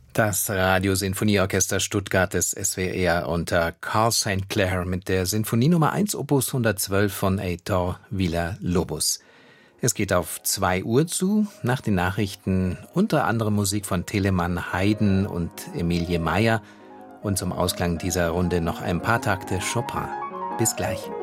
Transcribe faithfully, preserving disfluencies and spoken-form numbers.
Das Radiosinfonieorchester Stuttgart des S W R unter Carl Saint Clair mit der Sinfonie Nummer eins Opus hundertzwölf von Heitor Villa-Lobos. Es geht auf zwei Uhr zu, nach den Nachrichten unter anderem Musik von Telemann, Haydn und Emilie Meyer und zum Ausklang dieser Runde noch ein paar Takte Chopin. Bis gleich.